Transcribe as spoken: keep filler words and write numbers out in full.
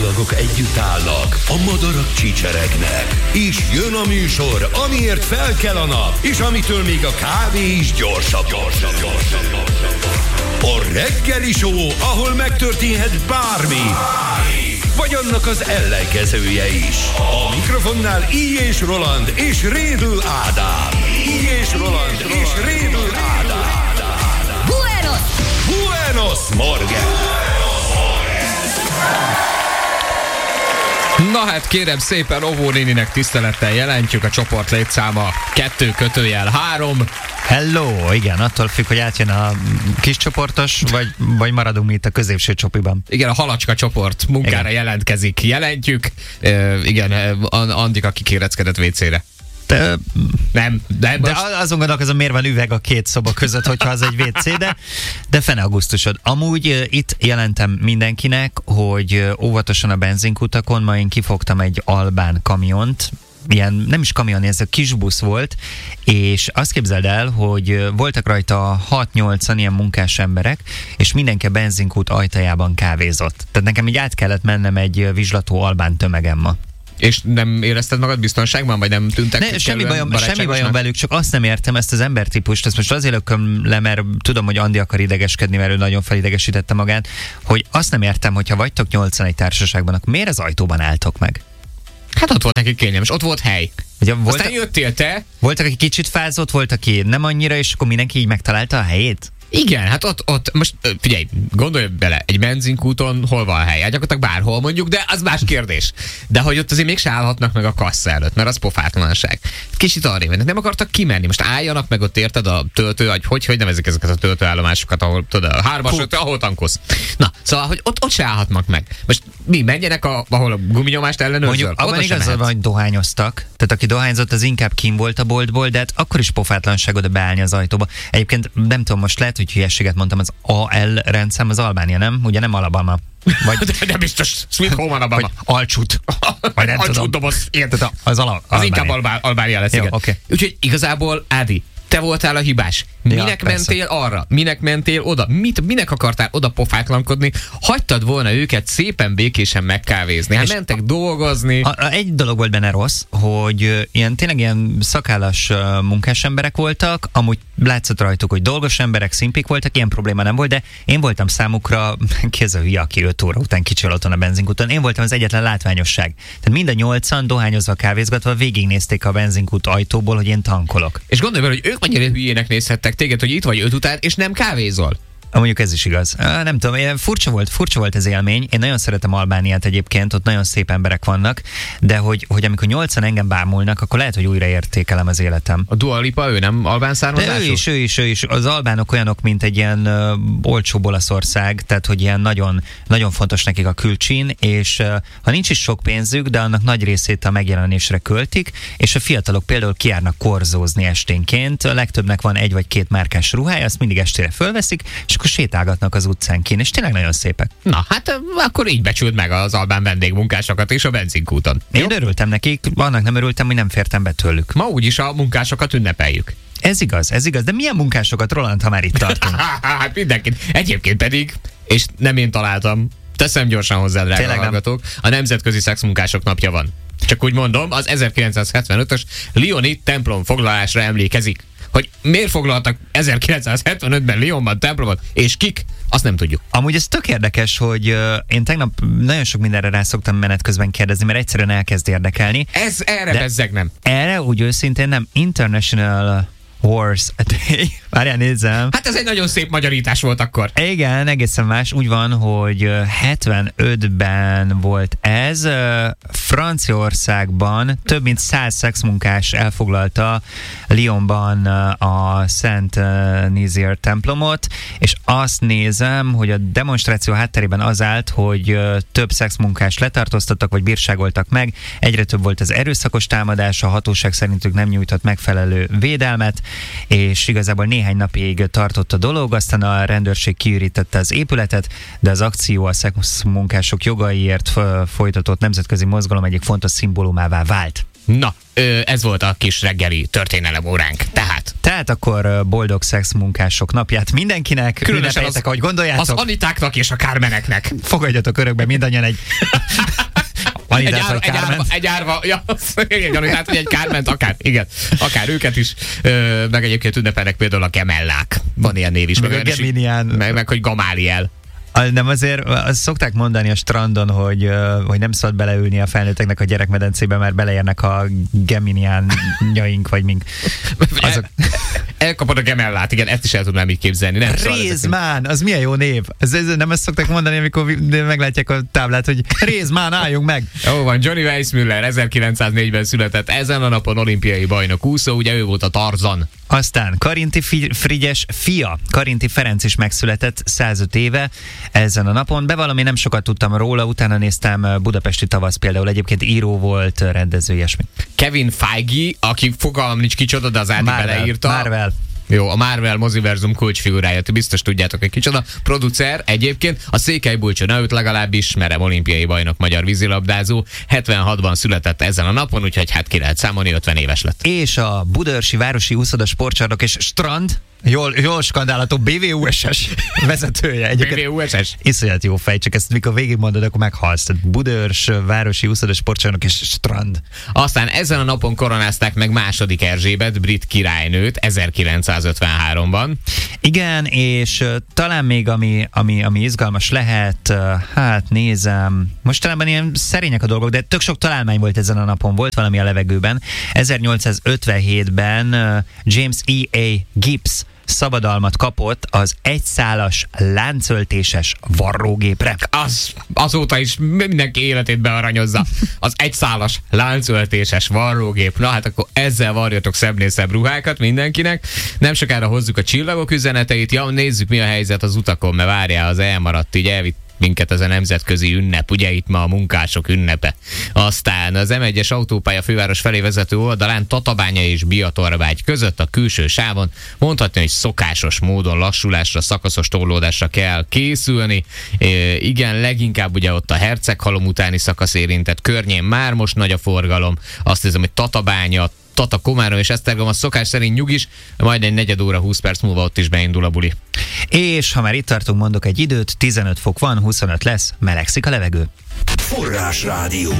csillagok együtt állnak, a madarak csicseregnek, és jön a műsor, amiért fel kell a nap, és amitől még a kávé is gyorsabb, gyorsabb, gyorsabb. A reggeli show, ahol megtörténhet bármi, vagy annak az ellenkezője is. A mikrofonnál I. és Roland és Rédl Ádám. I. és Roland és Rédl Ádám. Buenos! Buenos Morgen! Na hát kérem szépen, Ovó néninek tisztelettel jelentjük a csoport létszáma kettő kötőjel három. Hello, igen, attól függ, hogy átjön a kis csoportos, vagy, vagy maradunk mi itt a középső csopiban. Igen, a halacska csoport munkára igen. jelentkezik, jelentjük. Uh, igen, Andika kikéreckedett vécére. De, nem, de, most... de azon gondolkozom, miért van üveg a két szoba között, hogyha az egy vé cé, de, de fene augusztusod. Amúgy uh, itt jelentem mindenkinek, hogy uh, óvatosan a benzinkutakon, ma én kifogtam egy albán kamiont, ilyen, nem is kamion, ez a kis busz volt, és azt képzeld el, hogy uh, voltak rajta hat-nyolcan ilyen munkás emberek, és mindenki a benzinkút ajtajában kávézott. Tehát nekem így át kellett mennem egy uh, vizslató albán tömegem ma. És nem érezted magad biztonságban, vagy nem tűntek? Ne, semmi bajom, semmi bajom velük, csak azt nem értem, ezt az embertípust, ezt most azért lököm le, mert tudom, hogy Andi akar idegeskedni, mert ő nagyon felidegesítette magát, hogy azt nem értem, hogyha vagytok nyolcan egy társaságban, akkor miért az ajtóban álltok meg? Hát ott volt neki kényelmes, ott volt hely. Ugye, volt, aztán jöttél te. Voltak, aki kicsit fázott, volt, aki nem annyira, és akkor mindenki így megtalálta a helyét? Igen, hát ott, ott most figyelj, gondolj bele, egy benzinkúton hol van hely? Hát gyakorlatilag bárhol mondjuk, de az más kérdés. De hogy ott azért mégse állhatnak meg a kassa előtt, mert az pofátlanság. Kicsit arrébb mennek, nem akartak kimenni. Most álljanak meg ott, érted, a töltő, hogy hogy, hogy nevezik ezeket a töltőállomásokat, ahol tudod, a hármas, öt, ahol tankolsz. Na, szóval, hogy ott, ott se állhatnak meg. Most mi, menjenek, a, ahol a guminyomást ellenőrzöl? Mondjuk abban igazad van, hogy dohányoztak. Tehát aki dohányzott, az inkább kín volt a boltból, de hát akkor is pofátlanság oda beállni az ajtóba. Egyébként nem tudom, most lehet, hogy hülyeséget mondtam, az á el rendszám az Albánia, nem? Ugye nem Alabama. Vagy de, de biztos, Sweet Home Alabama. Vagy Alcsut. Vagy nem Alcsut tudom. doboz, érted? Az, az, ala, az inkább Albá, Albánia lesz, jó, igen. Okay. Úgyhogy igazából, Ádi, te voltál a hibás. Minek ja, mentél arra? Minek mentél oda? Mit, minek akartál oda pofátlankodni? Hagytad volna őket szépen békésen megkávézni. Hát mentek dolgozni. A, a, egy dolog volt benne rossz, hogy uh, ilyen, tényleg ilyen szakállas uh, munkás emberek voltak, amúgy látszott rajtuk, hogy dolgos emberek, szimpik voltak, ilyen probléma nem volt, de én voltam számukra, ki ez a hülye, aki öt óra után kicsi otthon a benzinkúton, én voltam az egyetlen látványosság. Tehát mind a nyolcan dohányozva, kávézgatva végignézték a benzinkút ajtóból, hogy én tankolok. És gondolj bele, hogy ők mennyire hülyének nézhettek téged, hogy itt vagy öt után, és nem kávézol. Mondjuk ez is igaz. Nem tudom, furcsa volt, furcsa volt ez élmény. Én nagyon szeretem Albániát egyébként, ott nagyon szép emberek vannak, de hogy, hogy amikor nyolcan engem bámulnak, akkor lehet, hogy újra értékelem az életem. A Dua Lipa, ő nem albán származású? Ő is, ő is, ő is. Az albánok olyanok, mint egy ilyen uh, olcsó Olaszország, tehát hogy ilyen nagyon, nagyon fontos nekik a külcsín, és uh, ha nincs is sok pénzük, de annak nagy részét a megjelenésre költik, és a fiatalok például kijárnak korzózni esténként, a legtöbbnek van egy vagy két márkás ruhája, azt mindig estére fölveszik, és akkor sétálgatnak az utcán kín, és tényleg nagyon szépek. Na, hát akkor így becsüld meg az albán vendégmunkásokat és a benzinkúton. Én jó? Örültem nekik, annak nem örültem, hogy nem fértem be tőlük. Ma úgyis a munkásokat ünnepeljük. Ez igaz, ez igaz, de milyen munkásokat, Roland, ha már itt tartunk? Hát mindenkit. Egyébként pedig, és nem én találtam, teszem gyorsan hozzá, drága tényleg hallgatók, nem. A Nemzetközi Szexmunkások napja van. Csak úgy mondom, az ezerkilencszázhetvenötös Lyoni templom foglalásra emlékezik. Hogy miért foglaltak ezerkilencszázhetvenötben Lyonban templomot, és kik, azt nem tudjuk. Amúgy ez tök érdekes, hogy uh, én tegnap nagyon sok mindenre rá szoktam menet közben kérdezni, mert egyszerűen elkezd érdekelni. Ez erre bezzeg nem. Erre úgy őszintén nem. International Horse a Day. Várjál, nézzem. Hát ez egy nagyon szép magyarítás volt akkor. Igen, egészen más. Úgy van, hogy hetvenötben volt ez. Franciaországban több mint száz szexmunkás elfoglalta Lyonban a Szent Nizier templomot, és azt nézem, hogy a demonstráció hátterében az állt, hogy több szexmunkás letartóztattak, vagy bírságoltak meg. Egyre több volt az erőszakos támadás, a hatóság szerintük nem nyújtott megfelelő védelmet, és igazából néhány napig tartott a dolog, aztán a rendőrség kiürítette az épületet, de az akció a szexmunkások jogaiért folytatott nemzetközi mozgalom egyik fontos szimbólumává vált. Na, ez volt a kis reggeli történelem óránk. Tehát? Tehát Tehát akkor boldog szexmunkások napját mindenkinek, különösen az, ahogy gondoljátok. Az Anitáknak és a Kármeneknek. Fogadjatok örökbe mindannyian egy... Egy, ár, egy, árva, egy árva, ja, tehát, hogy egy Kárment, akár, igen, akár őket is, ö, meg egyébként ünnepelnek például a gemellák. Van ilyen név is. Meg, meg a Geminián. Meg, meg, hogy Gamáliel. Nem, azért azt szokták mondani a strandon, hogy, hogy nem szabad beleülni a felnőtteknek a gyerekmedencébe, mert beleérnek a geminiánjaink, vagy mink. Azok... El, elkapod a gemellát, igen, ezt is el tudnám így képzelni. Nem Rézmán, az milyen jó név. Ez, ez, nem ezt szokták mondani, amikor meglátják a táblát, hogy Rézmán, álljunk meg. Jó van, Johnny Weissmuller ezerkilencszáznégyben született, ezen a napon olimpiai bajnok úszó, ugye ő volt a Tarzan. Aztán Karinti Frigyes fia, Karinti Ferenc is megszületett százöt éve ezen a napon. Bevallom, én nem sokat tudtam róla, utána néztem Budapesti Tavasz például, egyébként író volt, rendező, ilyesmi. Kevin Feige, aki fogalmam nincs kicsoda, de az Ádi beleírta. Marvel. Jó, a Marvel moziverzum kulcsfigurája, biztos tudjátok, hogy kicsoda. Producer egyébként, a Székely Bulcsó, na őt legalább ismerem, olimpiai bajnok magyar vízilabdázó, hetvenhatban született ezen a napon, úgyhogy hát ki lehet számolni, ötven éves lett. És a Budaörsi Városi Úszoda Sportcsarnok és Strand, jól, jól skandálható bé vé u es es vezetője. bé vé u es es? Iszonyat jó fej, csak ezt mikor végigmondod, akkor meghalsz. Tehát Budaörs Városi Úszoda Sportcsarnok és Strand. Aztán ezen a napon koronázták meg második Erzsébet, brit királynőt ezerkilencszázötvenháromban. Igen, és uh, talán még ami, ami, ami izgalmas lehet, uh, hát nézem, mostanában ilyen szerények a dolgok, de tök sok találmány volt ezen a napon, volt valami a levegőben. ezernyolcszázötvenhétben uh, James E A Gibbs szabadalmat kapott az egyszálas láncöltéses varrógépre. Az, azóta is mindenki életét bearanyozza. Az egyszálas láncöltéses varrógép. Na hát akkor ezzel varjatok szebbnél szebb ruhákat mindenkinek. Nem sokára hozzuk a csillagok üzeneteit. Ja, nézzük, mi a helyzet az utakon, mert várjál, az elmaradt, így elvitt minket ez a nemzetközi ünnep, ugye itt ma a munkások ünnepe. Aztán az em egyes autópálya főváros felé vezető oldalán Tatabánya és Biatorvágy között a külső sávon mondhatni, hogy szokásos módon lassulásra, szakaszos torlódásra kell készülni. E, igen, leginkább ugye ott a Herceghalom utáni szakasz érintett környén már most nagy a forgalom. Azt hiszem, hogy Tatabánya, Tata, Komárom és Esztergom a szokás szerint nyugis, majd egy negyed óra, húsz perc múlva ott is beindul a buli. És ha már itt tartunk, mondok egy időt, tizenöt fok van, huszonöt lesz, melegszik a levegő. Forrásrádió.